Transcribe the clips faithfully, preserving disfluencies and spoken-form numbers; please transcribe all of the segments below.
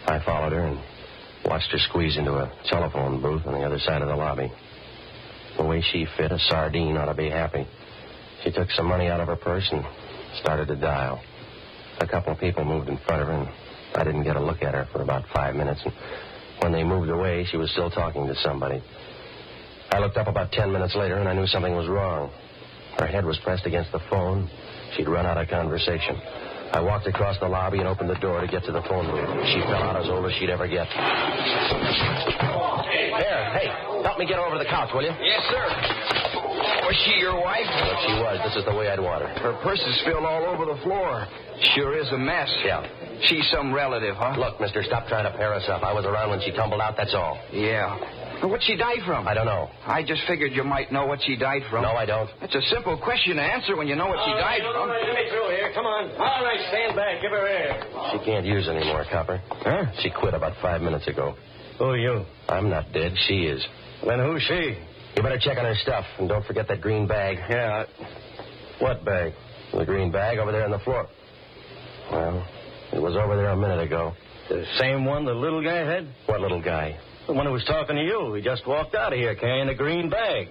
I followed her and watched her squeeze into a telephone booth on the other side of the lobby. The way she fit a sardine ought to be happy. She took some money out of her purse and started to dial. A couple of people moved in front of her, and I didn't get a look at her for about five minutes. And when they moved away, she was still talking to somebody. I looked up about ten minutes later, and I knew something was wrong. Her head was pressed against the phone. She'd run out of conversation. I walked across the lobby and opened the door to get to the phone booth. She fell out as old as she'd ever get. There, hey, help me get her over to the couch, will you? Yes, sir. Was she your wife? Well, if she was, this is the way I'd want her. Her purse is spilled all over the floor. Sure is a mess. Yeah. She's some relative, huh? Look, mister, stop trying to pair us up. I was around when she tumbled out, that's all. Yeah. But what'd she die from? I don't know. I just figured you might know what she died from. No, I don't. It's a simple question to answer when you know what she all died right, from. All right, let me through here. Come on. All right, stand back. Give her air. She can't use anymore, Copper. Huh? She quit about five minutes ago. Who are you? I'm not dead. She is. Then who's she? You better check on her stuff, and don't forget that green bag. Yeah. What bag? The green bag over there on the floor. Well, it was over there a minute ago. The same one the little guy had? What little guy? The one who was talking to you. He just walked out of here carrying a green bag.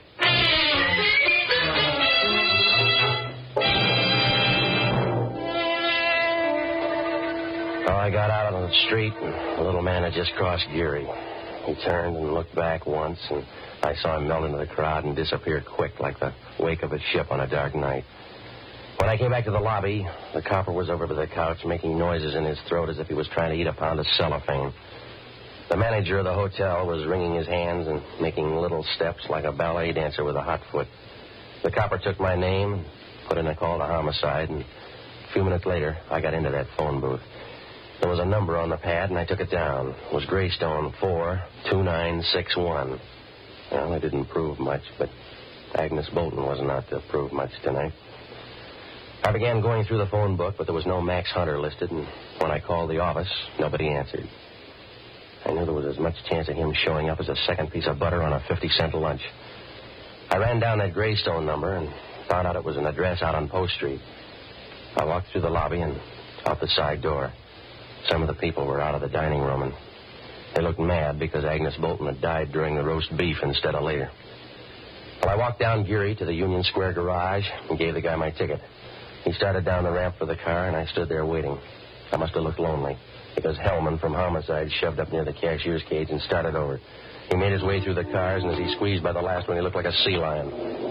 Oh, I got out on the street, and the little man had just crossed Geary. He turned and looked back once, and I saw him melt into the crowd and disappear quick like the wake of a ship on a dark night. When I came back to the lobby, the copper was over by the couch making noises in his throat as if he was trying to eat a pound of cellophane. The manager of the hotel was wringing his hands and making little steps like a ballet dancer with a hot foot. The copper took my name and put in a call to homicide, and a few minutes later, I got into that phone booth. There was a number on the pad, and I took it down. It was Greystone four two nine six one. Well, it didn't prove much, but Agnes Bolton wasn't out to prove much tonight. I began going through the phone book, but there was no Max Hunter listed, and when I called the office, nobody answered. I knew there was as much chance of him showing up as a second piece of butter on a fifty-cent lunch. I ran down that Greystone number and found out it was an address out on Post Street. I walked through the lobby and out the side door. Some of the people were out of the dining room, and they looked mad because Agnes Bolton had died during the roast beef instead of later. Well, I walked down Geary to the Union Square garage and gave the guy my ticket. He started down the ramp for the car, and I stood there waiting. I must have looked lonely, because Hellman from Homicide shoved up near the cashier's cage and started over. He made his way through the cars, and as he squeezed by the last one, he looked like a sea lion.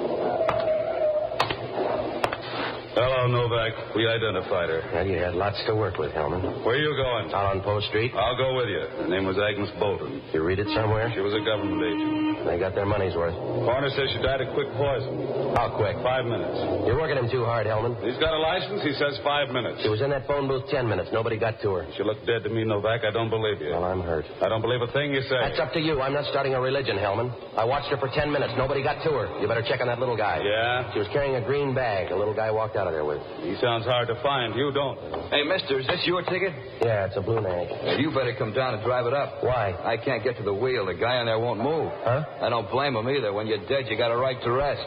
Hello, Novak. We identified her. Well, you had lots to work with, Hellman. Where are you going? Out on Post Street. I'll go with you. Her name was Agnes Bolton. You read it somewhere? She was a government agent. They got their money's worth. Coroner says she died of quick poison. How quick? Five minutes. You're working him too hard, Hellman. He's got a license. He says five minutes. She was in that phone booth ten minutes. Nobody got to her. She looked dead to me, Novak. I don't believe you. Well, I'm hurt. I don't believe a thing you say. That's up to you. I'm not starting a religion, Hellman. I watched her for ten minutes. Nobody got to her. You better check on that little guy. Yeah? She was carrying a green bag. A little guy walked out of there with it. He sounds hard to find. You don't. Hey, mister, is this your ticket? Yeah, it's a blue nag. Well, you better come down and drive it up. Why? I can't get to the wheel. The guy on there won't move. Huh? I don't blame him either. When you're dead, you got a right to rest.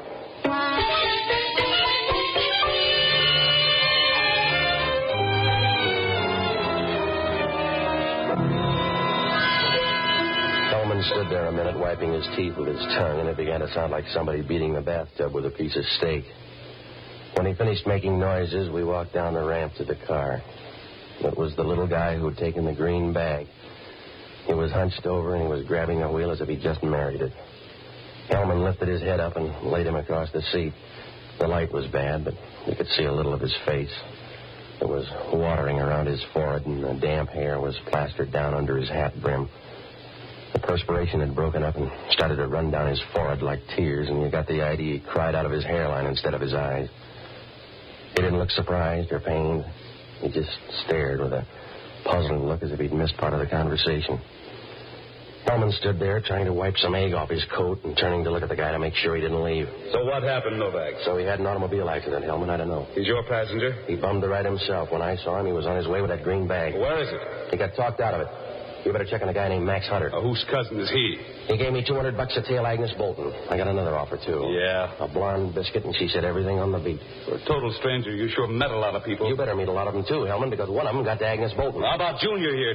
Hellman stood there a minute wiping his teeth with his tongue, and it began to sound like somebody beating the bathtub with a piece of steak. When he finished making noises, we walked down the ramp to the car. It was the little guy who had taken the green bag. He was hunched over, and he was grabbing a wheel as if he'd just married it. Hellman lifted his head up and laid him across the seat. The light was bad, but you could see a little of his face. There was watering around his forehead, and the damp hair was plastered down under his hat brim. The perspiration had broken up and started to run down his forehead like tears, and you got the idea he cried out of his hairline instead of his eyes. He didn't look surprised or pained. He just stared with a puzzling look as if he'd missed part of the conversation. Hellman stood there trying to wipe some egg off his coat and turning to look at the guy to make sure he didn't leave. So what happened, Novak? So he had an automobile accident, Hellman. I don't know. He's your passenger? He bummed the ride himself. When I saw him, he was on his way with that green bag. Where is it? He got talked out of it. You better check on a guy named Max Hunter. Uh, whose cousin is he? He gave me two hundred bucks to tail Agnes Bolton. I got another offer, too. Yeah? A blonde biscuit, and she said everything on the beat. For a total stranger, you sure met a lot of people. You better meet a lot of them, too, Hellman, because one of them got to Agnes Bolton. How about Junior here?